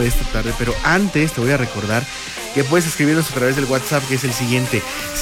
de esta tarde, pero antes te voy a recordar que puedes escribirnos a través del WhatsApp, que es el siguiente,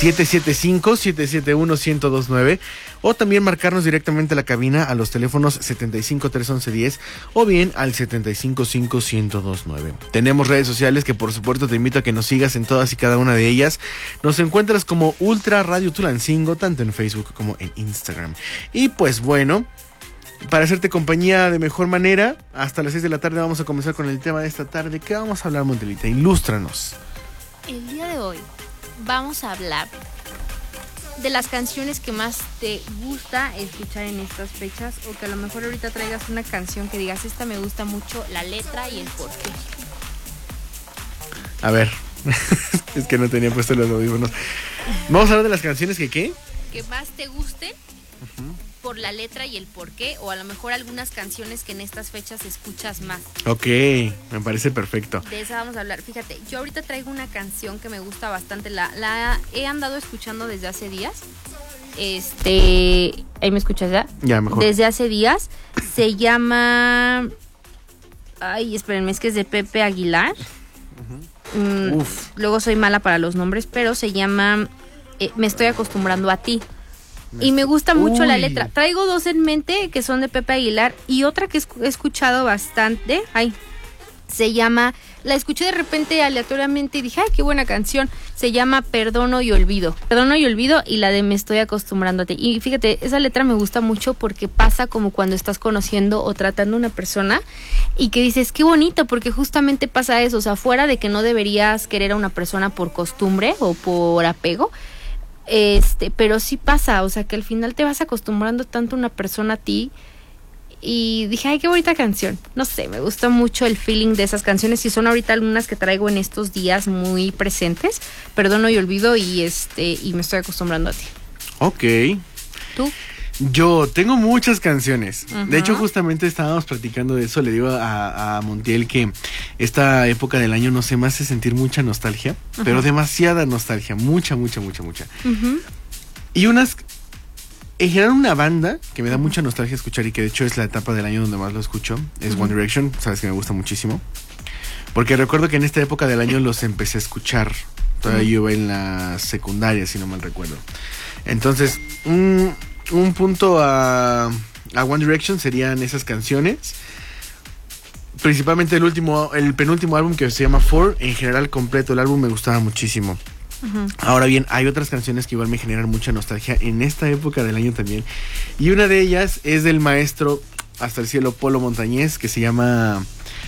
775-771-1029, o también marcarnos directamente a la cabina a los teléfonos 75-311-10 o bien al 755-129. Tenemos redes sociales que por supuesto te invito a que nos sigas en todas y cada una de ellas. Nos encuentras como Ultra Radio Tulancingo, tanto en Facebook como en Instagram. Y pues bueno, para hacerte compañía de mejor manera, hasta las 6 de la tarde vamos a comenzar con el tema de esta tarde. ¿Qué vamos a hablar, Montelita? Ilústranos. El día de hoy vamos a hablar de las canciones que más te gusta escuchar en estas fechas, o que a lo mejor ahorita traigas una canción que digas, esta me gusta mucho, la letra y el porqué. A ver, es que no tenía puesto los audífonos. Vamos a hablar de las canciones que más te gusten, por la letra y el porqué, o a lo mejor algunas canciones que en estas fechas escuchas más. Ok, me parece perfecto. De esa vamos a hablar. Fíjate, yo ahorita traigo una canción que me gusta bastante, la he andado escuchando desde hace días. ¿Ahí me escuchas ya? Ya, mejor. Desde hace días. Se llama... Ay, espérenme, es que es de Pepe Aguilar. Luego soy mala para los nombres, pero se llama Me estoy acostumbrando a ti. Y me gusta mucho la letra. Traigo dos en mente que son de Pepe Aguilar, y otra que he escuchado bastante. Se llama... La escuché de repente aleatoriamente y dije, ¡ay, qué buena canción! Se llama Perdono y Olvido. Perdono y Olvido, y la de Me estoy acostumbrando a ti. Y fíjate, esa letra me gusta mucho porque pasa como cuando estás conociendo o tratando a una persona y que dices, qué bonito, porque justamente pasa eso. O sea, fuera de que no deberías querer a una persona por costumbre o por apego, pero sí pasa, o sea, que al final te vas acostumbrando tanto a una persona a ti. Y dije, ay, qué bonita canción. No sé, me gusta mucho el feeling de esas canciones, y son ahorita algunas que traigo en estos días muy presentes. Perdono y Olvido y Me estoy acostumbrando a ti. Ok. ¿Tú? Yo tengo muchas canciones. De hecho, justamente estábamos platicando de eso. Le digo a Montiel que esta época del año, no sé, me hace sentir mucha nostalgia, pero demasiada nostalgia, mucha. Y unas... En general, una banda que me da mucha nostalgia escuchar, y que de hecho es la etapa del año donde más lo escucho, es One Direction. Sabes que me gusta muchísimo, porque recuerdo que en esta época del año los empecé a escuchar. Todavía yo iba en la secundaria, si no mal recuerdo. Entonces, un punto a One Direction serían esas canciones. Principalmente el penúltimo álbum, que se llama Four. En general, completo el álbum me gustaba muchísimo. Ahora bien, hay otras canciones que igual me generan mucha nostalgia en esta época del año también. Y una de ellas es del maestro hasta el cielo Polo Montañés, que se llama...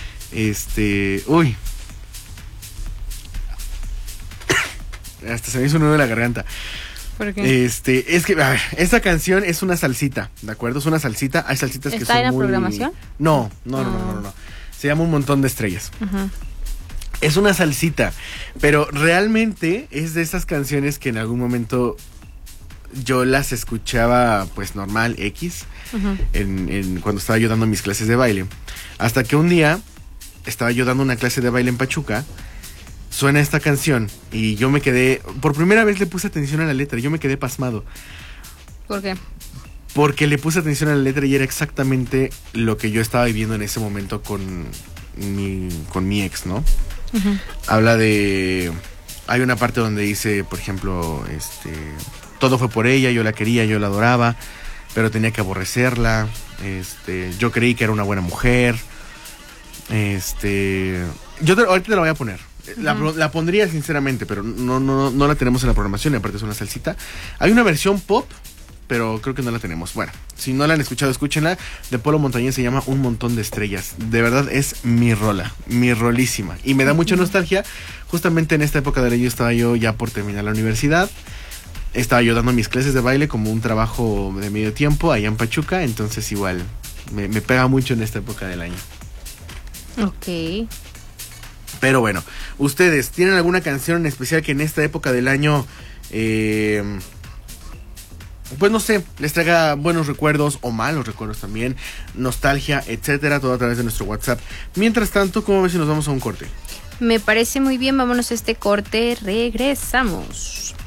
hasta se me hizo un nudo de la garganta. ¿Por qué? Es que, a ver, esta canción es una salsita, ¿de acuerdo? Es una salsita. Hay salsitas que son muy... ¿Está en la programación? No. Se llama Un Montón de Estrellas. Es una salsita, pero realmente es de esas canciones que en algún momento yo las escuchaba pues normal, X, cuando estaba yo dando mis clases de baile. Hasta que un día estaba yo dando una clase de baile en Pachuca, suena esta canción y yo me quedé, por primera vez le puse atención a la letra, yo me quedé pasmado. ¿Por qué? Porque le puse atención a la letra y era exactamente lo que yo estaba viviendo en ese momento con mi ex, ¿no? Habla de... Hay una parte donde dice, por ejemplo, todo fue por ella, yo la quería, yo la adoraba, pero tenía que aborrecerla. Yo creí que era una buena mujer. Ahorita te la voy a poner. La pondría sinceramente, pero no la tenemos en la programación, y aparte es una salsita. Hay una versión pop, pero creo que no la tenemos. Bueno, si no la han escuchado, escúchenla. De Polo Montañés, se llama Un Montón de Estrellas. De verdad es mi rolísima. Y me da mucha nostalgia. Justamente en esta época del año estaba yo ya por terminar la universidad. Estaba yo dando mis clases de baile como un trabajo de medio tiempo allá en Pachuca. Entonces igual me pega mucho en esta época del año. Ok. Pero bueno, ¿ustedes tienen alguna canción en especial que en esta época del año... pues no sé, les traiga buenos recuerdos o malos recuerdos también, nostalgia, etcétera, todo a través de nuestro WhatsApp? Mientras tanto, ¿cómo ves si nos vamos a un corte? Me parece muy bien, vámonos a este corte, regresamos.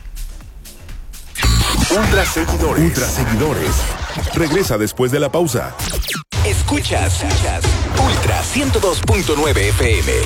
Ultra seguidores. Regresa después de la pausa. Escuchas Ultra 102.9 FM.